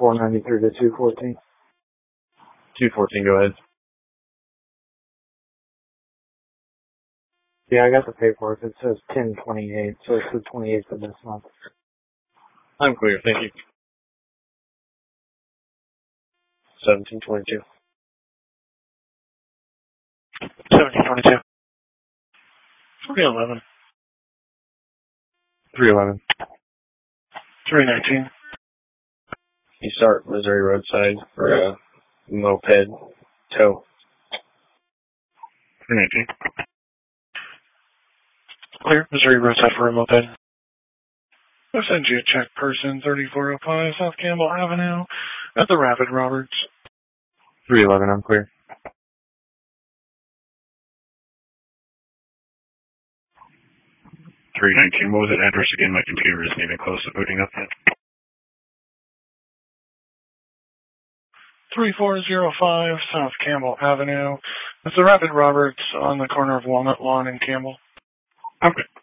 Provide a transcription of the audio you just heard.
493 to 214. 214, go ahead. Yeah, I got the paperwork. It says 10/28, so it's the 28th of this month. I'm clear, thank you. 1722. 1722. 311. 311. 319. You start Missouri roadside for a moped tow. 319. Clear. Missouri roadside for a moped. I'll send you a check person 3405 South Campbell Avenue at the Rapid Roberts. 311, I'm clear. 319. What was that address again? My computer isn't even close to booting up yet. 3405 South Campbell Avenue. It's the Rapid Roberts on the corner of Walnut Lawn and Campbell. Okay.